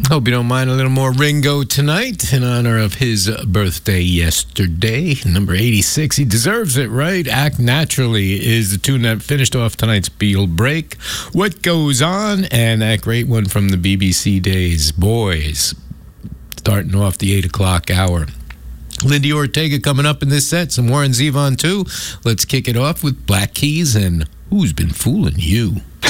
Hope you don't mind a little more Ringo tonight in honor of his birthday yesterday, number 86. He deserves it, right? Act Naturally is the tune that finished off tonight's Beal break. What Goes On, and that great one from the BBC days, Boys, starting off the 8 o'clock hour. Lindy Ortega coming up in this set, some Warren Zevon too. Let's kick it off with Black Keys and Who's Been Fooling You?